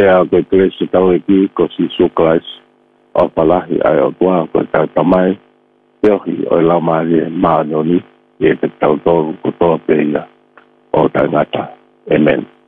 pea ke klesi tau e ki ko si suklas o palahi ai o tua ko tau tamai peohi o lau maari e maanoni e te tau tōru ko toa peia o tangata. Amen.